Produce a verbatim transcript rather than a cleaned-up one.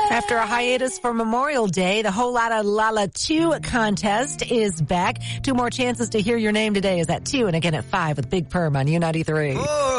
After a hiatus for Memorial Day, the Whole Lotta Lala two contest is back. Two more chances to hear your name today is at two and again at five with Big Perm on U ninety-three.